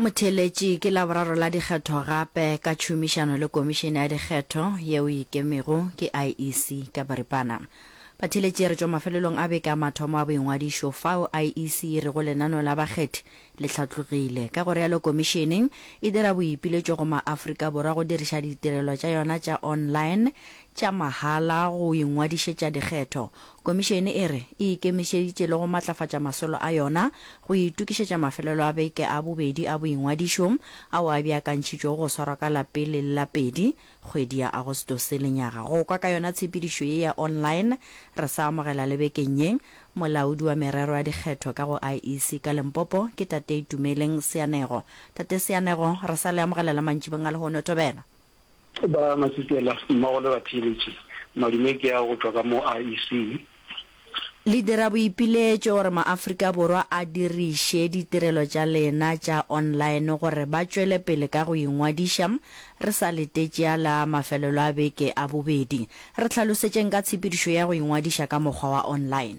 Motheletši ke la boraro la dikgetho gape ka tšhomišano le komišene ya dikgetho yeo e ikemego ke IEC ka boripana. Batheletši re tšwa mafelelong a beke a mathomo a boingwadišo fao IEC re go lenano la bakgethi le hlatlogile ka gore yalo komišeneng e dira boipiletšo go maAfrika Borwa go diriša ditirelo tša yona tša online tša mahala go ingwadišetša dikgetho. Komišene e re e ikemišeditše le go matlafatša masolo a yona go itukišetša mafelelo a beke a bobedi a boingwadišo ao a beakantšhitšwego go swarwa ka la pele le la pedi kgwedi ya Agostose lenyaga. Go kwa ka yona tshepedišo ye ya online re sa amogela le bekeng ye molaodi wa merero ya dikgetho ka go IEC ka Limpopo ke Tate Itumeleng Seanego. Tate Seanego, re sa le amogela la mantšhibeng a lehono tobela. Ba masitela mmogo le batheletši madume ke ya go tswa ka mo IEC. Le dira boipiletšo gore maAfrika Borwa a diriše ditirelo tša lena tša online gore ba tšwele pele ka go ingwadiša re sa letetše a la mafelelo a beke a bobedi. Re hlalosetšeng ka tshepedišo ya go ingwadiša ka mokgwa wa online.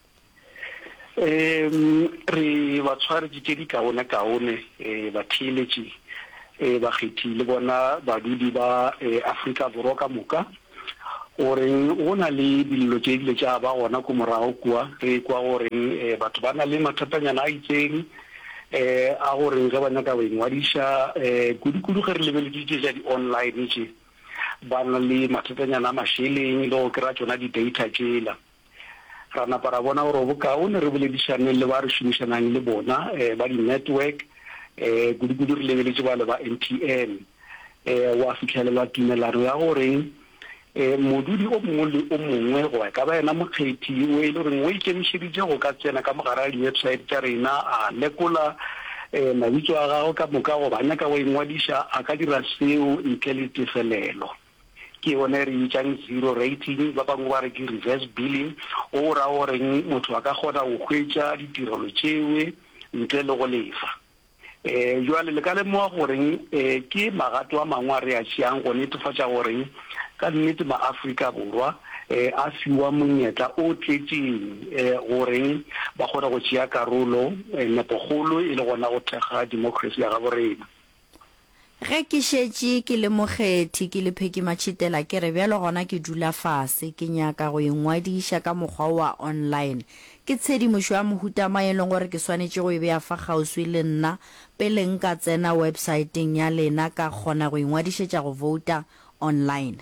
Re ba tshwaretše tše di kaone batheletši bakgethi le bona badudi ba Afrika Borwa ka moka gore go na le dillo tše dile tša ba gona ko morago kwa re kwa gore batho ba na le mathatanyana a itseng a gore ge ba nyaka go ingwadiša kudu ge re lebeleditše tša di-online tše ba na le mathatanyana a mašeleng le go kry-a tšona di-data tšela ra napa ra bona gore bokaone re boledišaneng le ba re šomišanang le bona ba di-network kudu re lebeletše ba le ba MTN wa fitlhelela tumelano ya gore modudi o mongwe le o mongwe go ka ba ena mokgethi o e le gore o ikemišeditše go ka tsena ka mogare a di-website tša rena a lekola mabitso a gago ka moka go ba nyaka go ingwadiša a ka dira seo ntle le tefelelo ke yone re itšang zero rating ba bangwe ba re ke reverse billing o ra goreng motho a ka kgona go hwetša ditirelo tšewe ntle le go lefa. Joale le ka lemoga goreng ke magato a mangwe a re a tšeang go netefatša goreng ka nnete maAfrika Borwa a fiwa monyetla o tletšeng goreng ba kgona go tšea karolo nepogolo e le gona go thekga democracy ya ga borena. Ge ke šetše ke le mokgethi ke le Pheki Matšhitela ke re bjalo gona ke dula fase ke nyaka go ingwadiša ka mokgwa wa online ke tshedimošo ya mohuta e leng gore ke swanetše go e beya fa kgauswi le nna pele nka tsena websaeteng ya lena ka kgona go ingwadišetša go vouta online.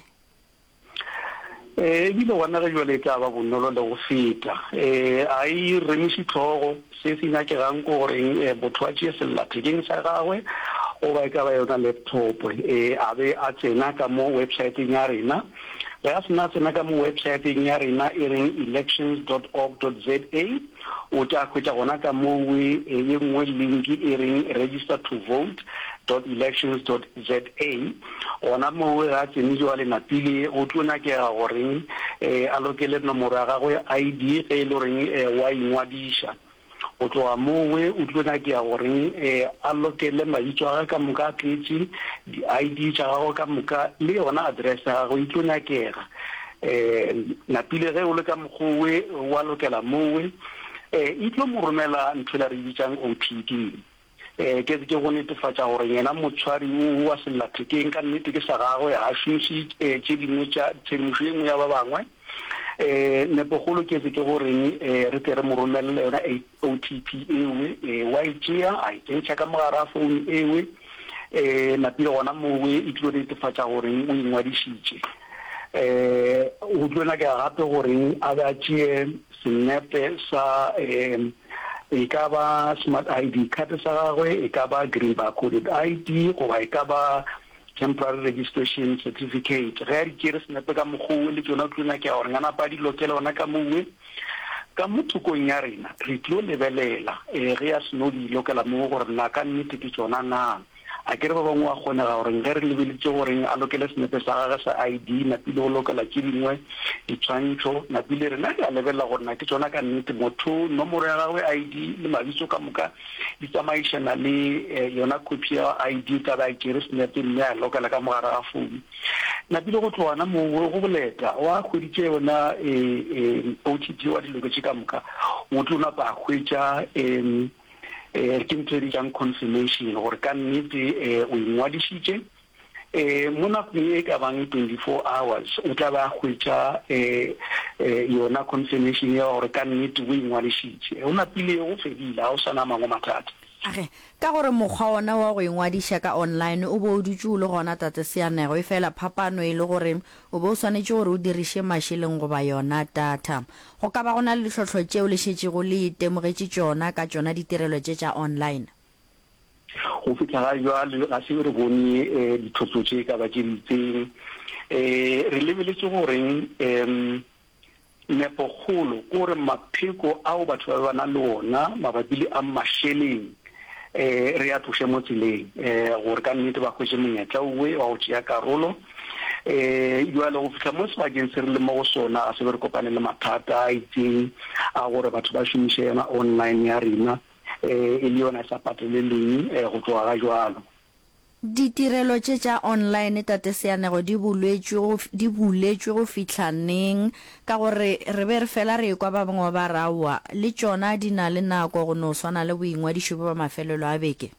Ebile gona ge jwale ka ba bonolo le go feta a e remiše tlhogo se se nyakegang ko goreng motho a tšee sellathekeng sa gagwe o ba e ka ba yona laptop a be a tsena ka mo websaeteng ya rena ge a sena tsena ka mo websaeteng ya rena e reng elections.org.za o tla khwetša gona ka mo e nngwe link e reng register to vote.elections.za gona mo ga tsene jwale napile o tlo nakega goreng a lokele nomoro ya gagwe ID ge e le goreng wa ingwadiša o tloga mowe o tlo nakega goreng a lokele mabitso a ka moka a tletše di-ID tša gago ka moka le yona address ya gago e tlo nakega napile ge o le ka mokgowe wa lokela mowe e tlo mo romela ntho la re bitsang OTP ke go netefatša gore yena motshwari wa sellathekeng ka nnete ke sa gagwe a šomiše tše dingwe tša tshedimošo e nngwe ya ba bangwe nepogolo ke goreng re ke re mo romelele yona OTP ewe wa e tšea a e kentšha ka mogare a phone ewe napile gona mowe e tlo netefatša goreng o ingwadišitše o tlo nakega gape goreng a be a tšee senepe sa e ka ba smart ID card sa gagwe e ka ba green barcoded ID goba e ka ba temporary registration certificate ge a di tšere senepe ka mokgowe le tsona tlo nakega gore ngana pa di lokela ona ka mowe ka mo thokong ya rena re tlo lebelela ge a seno di lokela mo gore na ka nnete ke tsona na a kere ba bangwe a kgonega gore ge re lebeletše goreng a lokele senepe sa gage sa ID napile go lokela ke dingwe ditshwantšho napile rena ke a lebelela gore na ke tsona ka nnete motho nomoro ya gagwe ID le mabitso ka moka di tsamaišana le yona copy ya ID ka ba kere senepe mme a lokela ka mogare ga phone napile go tloana mo go boleta wa kgweditše yona OTP wa diloko tše ka moka o tlo napa a hwetša ke ntho di jang confirmation gore ka nnete o ingwadišitše mo nakong e ka bang 24 hours o tla ba hwetša yona confirmation ya gore ka nnete o ingwadišitše o napile go fedile ga o sana mangwe mathata. Age ka gore mokgwa ona wa go ingwadiša ka online o bo o dutse o le gona tate Seanego e fela phapano e le gore o bo o swanetše gore o diriše mašeleng goba yona data go ka ba gona le ditlhotlho tšeo le šetšego le itemogetše tšona ka tšona ditirelo tše tša online. Go fitlha ga jwale ga se re bone ditlhotlho tše ka ba tše ditseng re lebeletse goreng nepokgolo ke gore mapheko ao batho ba bana le ona mabapi le a mašeleng re a thuše mo tseleng gore ka nnete ba hwetše monyetla owe wa go tšea karolo jwale go fitlha mo sebakeng se re le mo go sona ga se be re kopane le mathata a itseng a gore batho ba šomiše yona online ya rena e le yona sa pateleleng go tloga ga jwalo. Ditirelo tše tša online tate Seanego di buletšwe go fitlhaneng ka gore re be re fela re kwa ba bangwe ba rawa le tšona di na le nako go no swana le boingwadišo ba mafelelo a beke.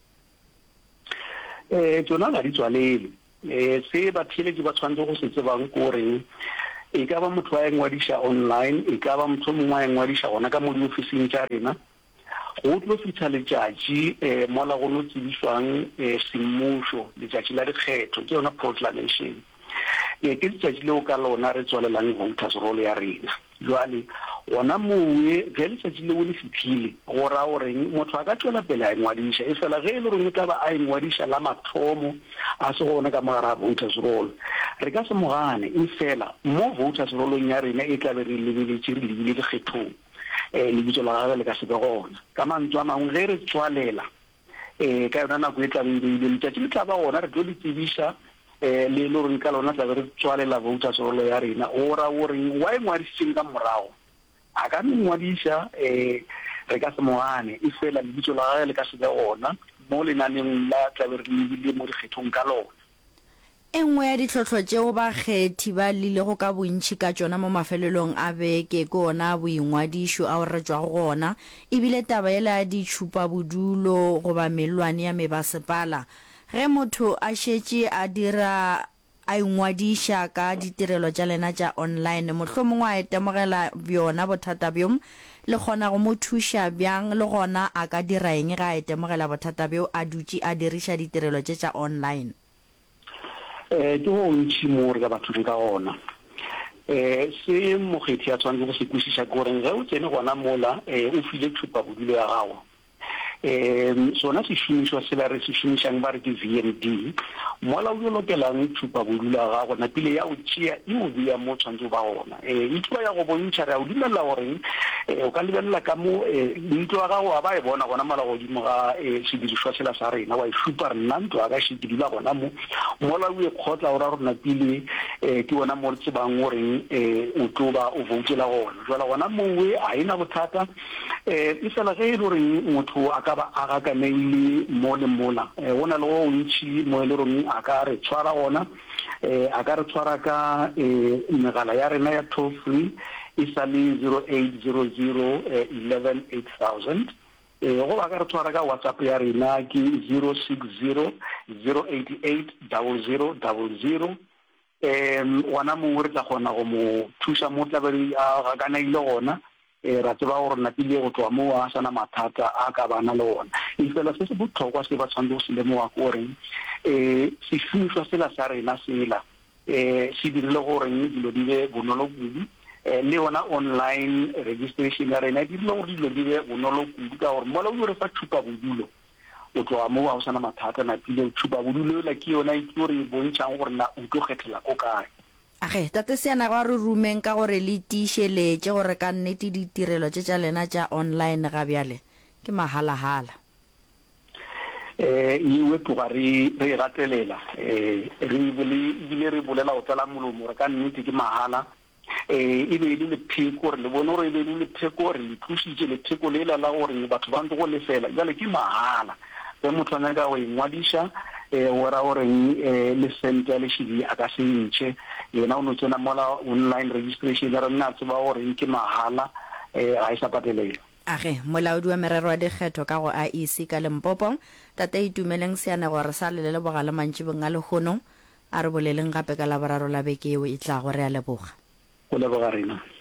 Tšona ga di tswalele se batheletši ba tshwanetse go se tsebang ke goreng e ka ba motho a engwadiša online e ka ba motho mongwe a engwadiša gona ka mo diofising tša rena go tlo fitlha letšatši mola go no tsebišwang semmušo letšatši la dikgetho ke yona proclamation ke letšatši leo ka lona re tswalelang voters roll ya rena jwale gona mowe ge letšatši leo le fitlhile go raya goreng motho a ka tšwela pele a engwadiša e fela ge e le goreng o tla ba a engwadiša la mathomo a se gona ka mogare a voters roll re ka se mogane e fela mo voters rollong ya rena e tla be re lebeletše re lebile dikgethong lebitso la gagwe le ka se be gona ka mantswe a mangwe ge re tswalela ka yona nako e tlabe e beile letšatši le tla ba gona re tlo le tsebiša le le goreng ka lona tlabe re tswalela voters roll ya rena o ra goreng wa engwadišitšeng ka morago a ka mengwadiša re ka se mogane e fela lebitso la gagwe le ka se be gona mo lenaneng la tlabe re lebile mo dikgethong ka lona. E nngwe ya ditlhotlho tšeo bakgethi ba lile go ka bontšhi ka tšona mo mafelelong a beke ke ona boingwadišo a o re tšwago gona ebile taba ela ya ditšhupa bodulo goba melwane ya mebasepala ge motho a šetše a ingwadiša ka ditirelo tša lena tša online mohlomongwe a itemogela bjona bothata bjom le kgona go mo thuša bjang le gona a ka dira eng ga a itemogela bothata bjo a dutše a diriša ditirelo tše tša online. Ke go ntši mo re ka bathong ka gona se mokgethi a tshwanetse go se kwešiša ke goreng ge o tsene gona mola o file thupa bodulo ya gago sona sešomišwa se ba re se šomišang ba re ke VMD mola o lokelang thupa bodulo ya gago napile ya o tšea e o bea mo tshwanetse ba gona e thupa ya go bontšha re a o dumelela goreng o ka lebelela ka mo ntlo ya gago a ba e bona gona mola godimo ga sedirišwa sela sa rena wa e šupa re nna ntlo ya ka ke dula gona mo mola o e kgotla o ra gore napile ke ona mo re tsebang goreng o tlo ba o voutela gona jwala gona mowe a ena bothata e fela ge e le goreng motho a ka ba a gakaneile mo le mola go na le go ntšhi mo e le goreng a ka re tshwara gona a ka re tshwara ka megala ya rena ya toll free e sa le 0800 11 8000 go ba ka re tshwara ka WhatsApp ya rena ke 060 088 0000 wana mongwe re tla kgona go mo thuša mo tlabere a gakanaile gona ra tseba gore napile go tloa mo a sana mathata a ka bana le ona e fela se se botlhokwa se ba tshwanetse go se lemoga ke goreng sešomišwa sela sa rena sela se dirile goreng dilo di be bonolo kudu le yona online registration ya rena e dirile gore dilo di be bonolo kudu ka gore mola o re fa thupa bodulo o tloa mo a o sana mathata napile thupa bodulo ela ke yona e ke gore e bontšhang gore na o tlo kgethela ko kae. Age tate Seanego a re rumeng ka gore le tiišeletše gore ka nnete ditirelo tše tša lena tša online ga bjale ke mahala-hala ewe tloga re gatelela ebile re bolela go tsela molomo gore ka nnete ke mahala e be le lepheko gore le bone gore e be le lepheko gore le thusitše lepheko lela la gore batho ba ntse go lefela jale ke mahala ge motho a nyaka go ingwadiša ora goreng le sente ya lešidi a ka se ntšhe yena o no tsena mola online registration ya rena tseba goreng ke mahala ga e sa patelela age molaodi wa merero wa dikgetho ka go IEC ka Limpopo tate Itumeleng Seane gore sa le bogale mantši benga le gono a re boleleng gape ka laboraro la beke eo e tla gore a leboga go leboga rena.